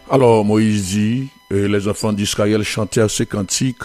Alors Moïse dit, et les enfants d'Israël chantèrent ces cantiques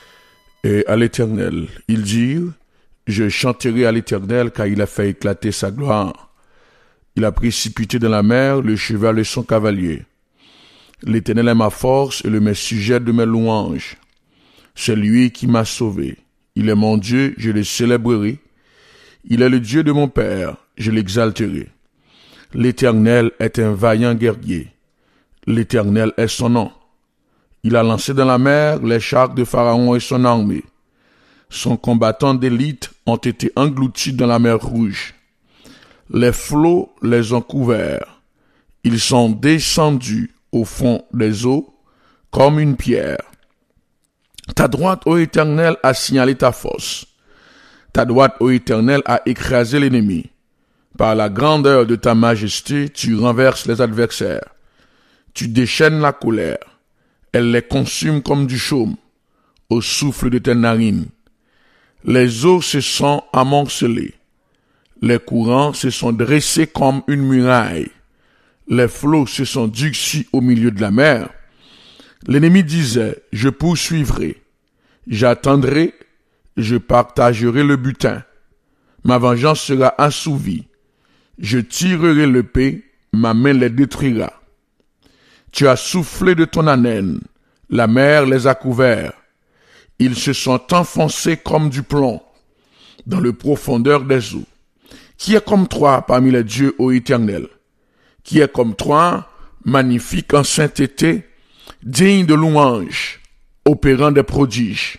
à l'Éternel. Ils dirent, je chanterai à l'Éternel car il a fait éclater sa gloire. Il a précipité dans la mer le cheval et son cavalier. L'Éternel est ma force et le met sujet de mes louanges. C'est lui qui m'a sauvé. Il est mon Dieu, je le célébrerai. Il est le Dieu de mon Père, je l'exalterai. L'Éternel est un vaillant guerrier. L'Éternel est son nom. Il a lancé dans la mer les chars de Pharaon et son armée. Son combattant d'élite ont été engloutis dans la mer Rouge. Les flots les ont couverts. Ils sont descendus au fond des eaux comme une pierre. Ta droite, ô Éternel, a signalé ta force. Ta droite, ô Éternel, a écrasé l'ennemi. Par la grandeur de ta majesté, tu renverses les adversaires. Tu déchaînes la colère. Elle les consume comme du chaume, au souffle de tes narines. Les eaux se sont amoncelées. Les courants se sont dressés comme une muraille. Les flots se sont durcis au milieu de la mer. L'ennemi disait, je poursuivrai, j'attendrai, je partagerai le butin. Ma vengeance sera assouvie. Je tirerai l'épée, ma main les détruira. Tu as soufflé de ton haleine, la mer les a couverts. Ils se sont enfoncés comme du plomb dans le profondeur des eaux. Qui est comme toi parmi les dieux, ô Éternel? Qui est comme toi, magnifique en sainteté, digne de louange, opérant des prodiges?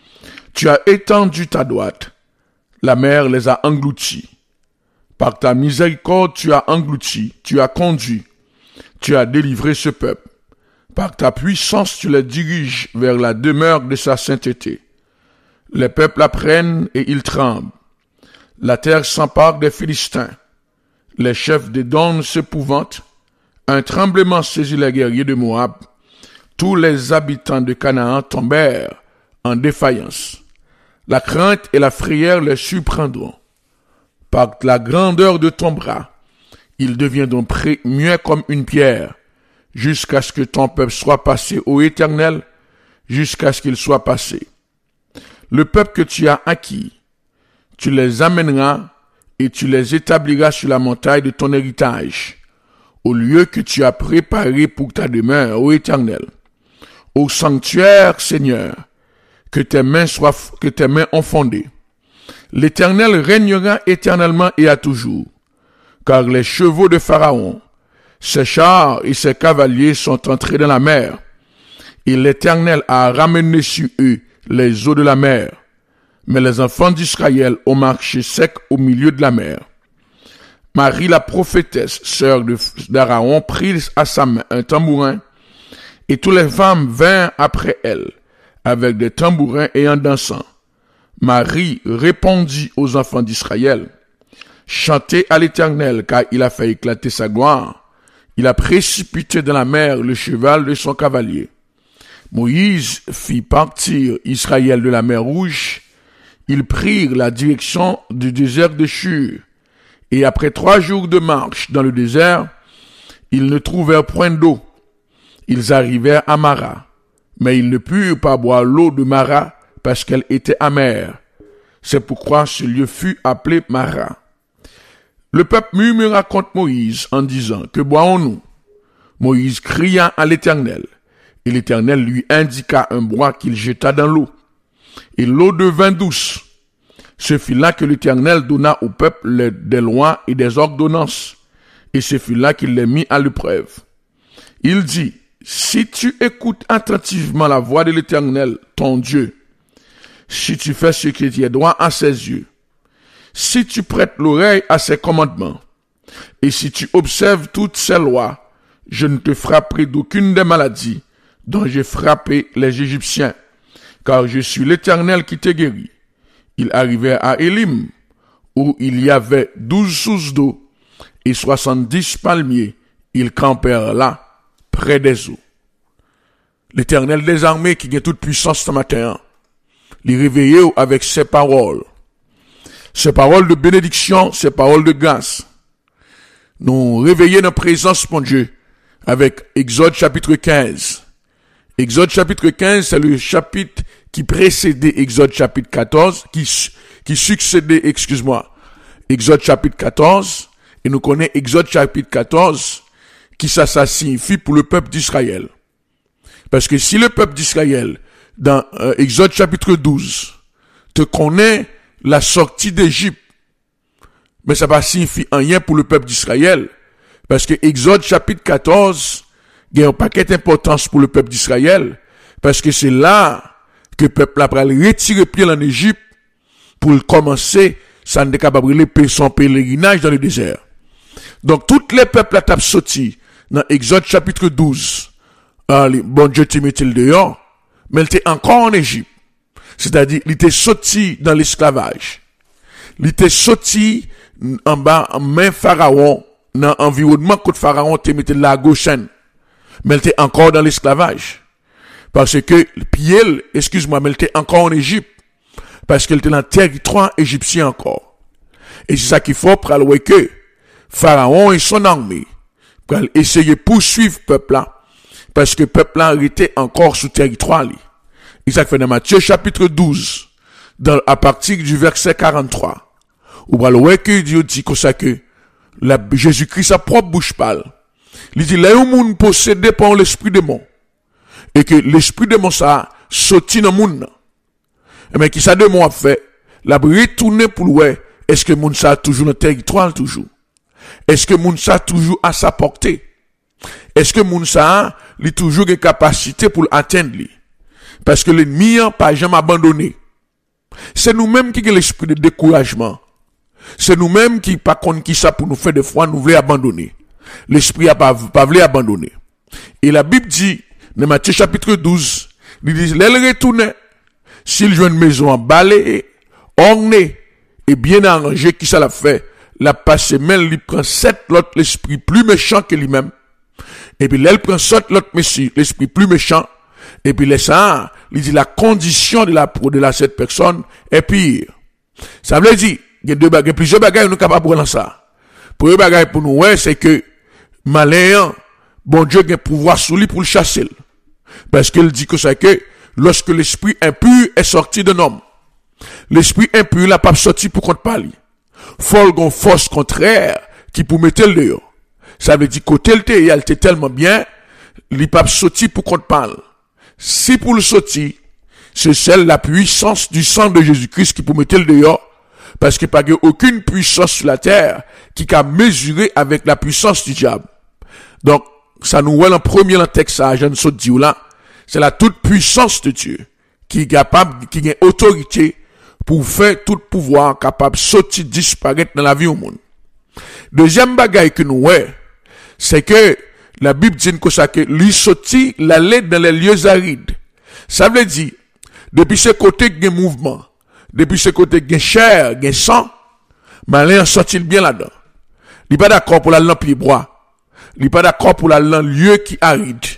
Tu as étendu ta droite, la mer les a engloutis. Par ta miséricorde, tu as englouti, tu as conduit, tu as délivré ce peuple. Par ta puissance, tu les diriges vers la demeure de sa sainteté. Les peuples apprennent et ils tremblent. La terre s'empare des Philistins. Les chefs d'Édom s'épouvantent. Un tremblement saisit les guerriers de Moab. Tous les habitants de Canaan tombèrent en défaillance. La crainte et la frayeur les surprendront. Par la grandeur de ton bras, ils deviendront muets comme une pierre, jusqu'à ce que ton peuple soit passé, ô Éternel, jusqu'à ce qu'il soit passé. Le peuple que tu as acquis, tu les amèneras et tu les établiras sur la montagne de ton héritage, au lieu que tu as préparé pour ta demeure, ô Éternel. Au sanctuaire, Seigneur, que tes mains ont fondé. L'Éternel régnera éternellement et à toujours, car les chevaux de Pharaon, ses chars et ses cavaliers sont entrés dans la mer, et l'Éternel a ramené sur eux les eaux de la mer. Mais les enfants d'Israël ont marché sec au milieu de la mer. Marie la prophétesse, sœur d'Aaron, prit à sa main un tambourin, et toutes les femmes vinrent après elle, avec des tambourins et en dansant. Marie répondit aux enfants d'Israël, chantez à l'Éternel, car il a fait éclater sa gloire. Il a précipité dans la mer le cheval de son cavalier. Moïse fit partir Israël de la mer Rouge. Ils prirent la direction du désert de Shur. Et après 3 jours de marche dans le désert, ils ne trouvèrent point d'eau. Ils arrivèrent à Mara, mais ils ne purent pas boire l'eau de Mara parce qu'elle était amère. C'est pourquoi ce lieu fut appelé Mara. Le peuple murmura contre Moïse en disant, que boirons-nous? Moïse cria à l'Éternel, et l'Éternel lui indiqua un bois qu'il jeta dans l'eau. Et l'eau devint douce. Ce fut là que l'Éternel donna au peuple des lois et des ordonnances, et ce fut là qu'il les mit à l'épreuve. Il dit, si tu écoutes attentivement la voix de l'Éternel, ton Dieu, si tu fais ce qui est droit à ses yeux, si tu prêtes l'oreille à ses commandements, et si tu observes toutes ses lois, je ne te frapperai d'aucune des maladies dont j'ai frappé les Égyptiens, car je suis l'Éternel qui te guérit. Ils arrivèrent à Élim, où il y avait 12 sources d'eau et 70 palmiers. Ils campèrent là, près des eaux. L'Éternel des armées qui a toute puissance ce matin, les réveiller avec ses paroles de bénédiction, ses paroles de grâce. Nous réveiller dans la présence, mon Dieu, avec Exode chapitre 15. Exode chapitre 15, c'est le chapitre qui précédait Exode chapitre 14, qui succédait, Exode chapitre 14, et nous connaissons Exode chapitre 14, qui ça signifie pour le peuple d'Israël. Parce que si le peuple d'Israël, dans Exode chapitre 12, te connaît la sortie d'Égypte, mais ça va signifier rien pour le peuple d'Israël, parce que Exode chapitre 14, il y a un paquet d'importance pour le peuple d'Israël, parce que c'est là que le peuple a retiré pied en Égypte pour commencer, ça n'est capable de son pèlerinage dans le désert. Donc, tous les peuples ont sorti dans Exode chapitre 12. Bon Dieu te mettait le dehors, mais il était encore en Égypte. C'est-à-dire, il était sorti dans l'esclavage. Il était sorti en bas, en main Pharaon, dans l'environnement que Pharaon te mettait la Goshen. Mais il était encore dans l'esclavage. Parce que, mais il était encore en Égypte. Parce qu'il était dans le territoire égyptien encore. Et c'est ça qu'il faut pour aller que Pharaon et son armée, pour essayer de poursuivre le peuple là. Parce que le peuple là était encore sous territoire. Et ça fait dans Matthieu chapitre 12, à partir du verset 43. Ou va le que Dieu dit comme ça que Jésus-Christ sa propre bouche parle. Il dit, là où monde possédé par l'esprit de mon. Et que l'esprit de mon ça sorti dans le monde. Mais qui ça de mon a fait, la retourner pour ouais, est-ce que monde ça toujours dans le territoire toujours? Est-ce que monde ça toujours à sa portée? Est-ce que monde ça a toujours des capacités pour atteindre lui? Parce que l'ennemi n'a pas jamais abandonné. C'est nous-mêmes qui avons l'esprit de découragement. C'est nous-mêmes qui, par contre, qui ça pour nous faire des fois, nous voulons abandonner. L'esprit a pas voulu abandonner. Et la Bible dit, dans Matthieu chapitre 12, il dit, l'elle retourne, s'il joue une maison en balai, ornée, et bien arrangée, qui ça l'a fait? La passe même, il prend 7 l'autre l'esprit plus méchant que lui-même. Et puis, elle prend 7 l'autre l'esprit plus méchant. Et puis, laisse ça, il dit, la condition de cette personne est pire. Ça veut dire, il y a plusieurs bagages, nous sommes capables de prendre ça. Pour les bagages pour nous, ouais, c'est que, malin, bon Dieu a un pouvoir sur lui pour le chasser. Parce qu'il dit que c'est que, lorsque l'esprit impur est sorti d'un homme, l'esprit impur n'a pas sorti pour qu'on te parle. Faut une force contraire qui pour mettre le dehors. Ça veut dire côté il était tellement bien, il n'a pas sorti pour qu'on te parle. Si pour le sortir, c'est celle la puissance du sang de Jésus-Christ qui pour mettre le dehors, parce qu'il n'y a pas aucune puissance sur la terre qui a mesuré avec la puissance du diable. Donc, ça nous voit en premier dans le texte, ça, je ne sais pas là, c'est la toute puissance de Dieu qui est capable, qui a autorité pour faire tout pouvoir capable de sortir, disparaître dans la vie au monde. Deuxième bagaille que nous voyons, c'est que la Bible dit que lui sortit l'aller dans les lieux arides. Ça veut dire, depuis ce côté il y a mouvement, depuis ce côté il y a chair, il y a sang, malin sortit bien là-dedans. Il n'est pas d'accord pour la lampe les bois. Il n'est pas d'accord pour la lieu qui aride.